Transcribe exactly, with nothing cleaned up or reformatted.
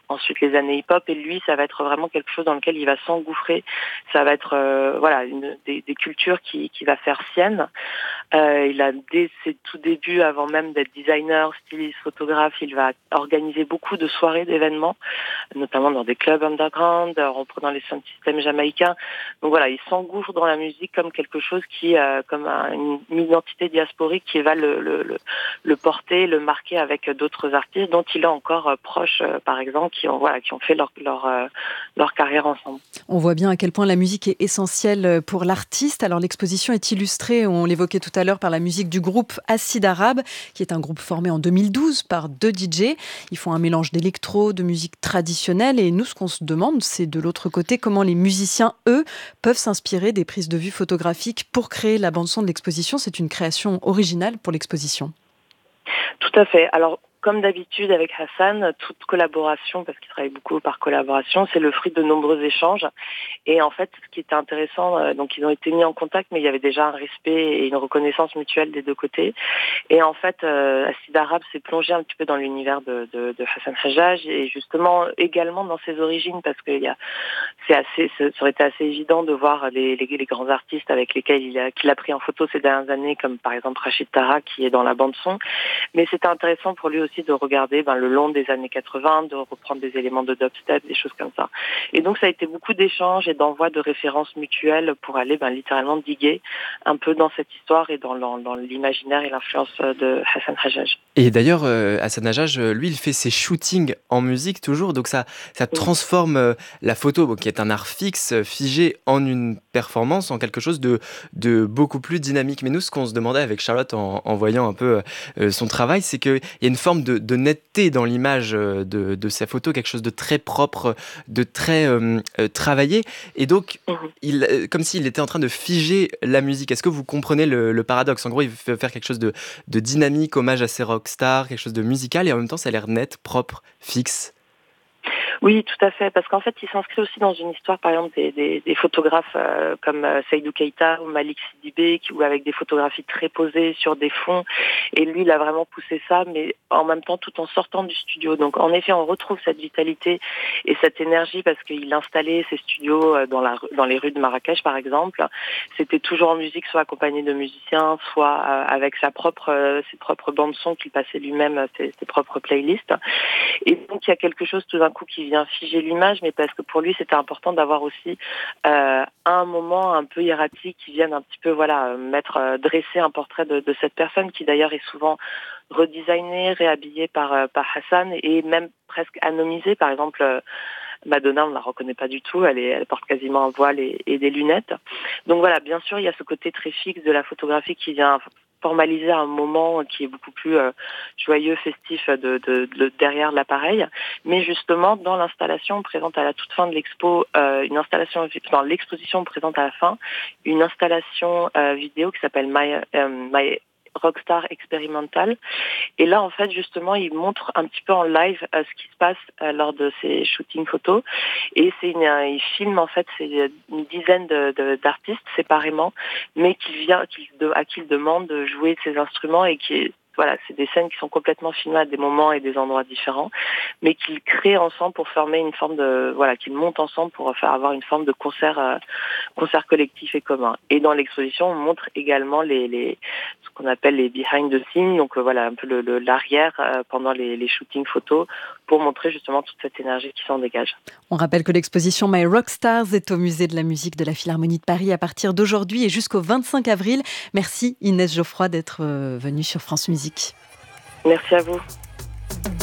ensuite les années hip-hop, et lui, ça va être vraiment quelque chose dans lequel il va s'engouffrer. Ça va être euh, voilà une des, des cultures qui, qui va faire sienne. Euh, il a dès ses tout débuts, avant même d'être designer, styliste, photographe, il va organiser beaucoup de soirées, d'événements, notamment dans des clubs underground, en reprenant les sound systems jamaïcains. Donc voilà, il s'engouffre dans la musique comme quelque chose qui, euh, comme un, une, une identité diasporique qui va le, le, le, le porter, le marquer avec d'autres artistes dont il est encore euh, proche, euh, par exemple, qui ont voilà, qui ont fait leur leur euh, leur carrière ensemble. On voit bien à quel point la musique est essentielle pour l'artiste. Alors l'exposition est illustrée, on l'évoquait tout à l'heure, par la musique du groupe Acide Arabe, qui est un groupe formé en deux mille douze par deux D J. Ils font un mélange d'électro, de musique traditionnelle, et nous, ce qu'on se demande, c'est de l'autre côté comment les musiciens, eux, peuvent s'inspirer des prises de vue photographiques pour créer la bande-son de l'exposition. C'est une création originale pour l'exposition. Tout à fait. Alors, comme d'habitude avec Hassan, toute collaboration, parce qu'il travaille beaucoup par collaboration, c'est le fruit de nombreux échanges. Et en fait, ce qui était intéressant, euh, donc ils ont été mis en contact, mais il y avait déjà un respect et une reconnaissance mutuelle des deux côtés. Et en fait, euh, Acide Arabe s'est plongé un petit peu dans l'univers de, de, de Hassan Hajjaj, et justement également dans ses origines, parce que il y a, c'est assez, ça aurait été assez évident de voir les, les, les grands artistes avec lesquels il a, qu'il a pris en photo ces dernières années, comme par exemple Rachid Taha, qui est dans la bande son. Mais c'était intéressant pour lui aussi de regarder ben, le long des années quatre-vingts, de reprendre des éléments de dubstep, des choses comme ça. Et donc ça a été beaucoup d'échanges et d'envois de références mutuelles pour aller ben, littéralement diguer un peu dans cette histoire et dans, dans, dans l'imaginaire et l'influence de Hassan Hajjaj. Et d'ailleurs, euh, Hassan Hajjaj, lui, il fait ses shootings en musique toujours, donc ça, ça transforme euh, la photo, bon, qui est un art fixe, euh, figé, en une performance, en quelque chose de, de beaucoup plus dynamique. Mais nous, ce qu'on se demandait avec Charlotte en, en voyant un peu euh, son travail, c'est qu'il y a une forme de, de netteté dans l'image de, de sa photo, quelque chose de très propre, de très euh, euh, travaillé, et donc, mmh. il, euh, comme s'il était en train de figer la musique. Est-ce que vous comprenez le, le paradoxe ? En gros, il veut faire quelque chose de, de dynamique, hommage à ses rockstars, quelque chose de musical, et en même temps, ça a l'air net, propre, fixe. Oui, tout à fait, parce qu'en fait, il s'inscrit aussi dans une histoire, par exemple, des, des, des photographes euh, comme euh, Seydou Keita ou Malik Sidibé, qui, ou avec des photographies très posées sur des fonds. Et lui, il a vraiment poussé ça, mais en même temps, tout en sortant du studio. Donc, en effet, on retrouve cette vitalité et cette énergie parce qu'il installait ses studios dans, la, dans les rues de Marrakech, par exemple. C'était toujours en musique, soit accompagné de musiciens, soit euh, avec sa propre, euh, ses propres bandes-son qu'il passait lui-même, ses, ses propres playlists. Et donc, il y a quelque chose tout d'un coup qui vient figer l'image, mais parce que pour lui, c'était important d'avoir aussi euh, un moment un peu hiératique qui vienne un petit peu voilà mettre euh, dresser un portrait de, de cette personne qui d'ailleurs est souvent redesignée, réhabillée par euh, par Hassan et même presque anonymisée. Par exemple, euh, Madonna, on ne la reconnaît pas du tout, elle, est, elle porte quasiment un voile et, et des lunettes. Donc voilà, bien sûr, il y a ce côté très fixe de la photographie qui vient formaliser un moment qui est beaucoup plus euh, joyeux, festif de, de, de derrière l'appareil. Mais justement, dans l'installation, on présente à la toute fin de l'expo, euh, une installation, dans l'exposition, on présente à la fin une installation euh, vidéo qui s'appelle My, euh, My Rockstar Experimental. Et là, en fait, justement, il montre un petit peu en live euh, ce qui se passe euh, lors de ces shootings photos. Et c'est une, euh, il filme, en fait, c'est une dizaine de, de, d'artistes séparément, mais qui vient, qui, de, à qui il demande de jouer de ces instruments et qui voilà, c'est des scènes qui sont complètement filmées à des moments et des endroits différents, mais qu'ils créent ensemble pour former une forme de, voilà, qu'ils montent ensemble pour faire avoir une forme de concert, euh, concert collectif et commun. Et dans l'exposition, on montre également les, les, ce qu'on appelle les behind the scenes, donc euh, voilà, un peu le, le, l'arrière euh, pendant les, les shootings photos, pour montrer justement toute cette énergie qui s'en dégage. On rappelle que l'exposition My Rockstars est au Musée de la musique de la Philharmonie de Paris à partir d'aujourd'hui et jusqu'au vingt-cinq avril. Merci Inès Geoffroy d'être venue sur France Musique. Merci à vous.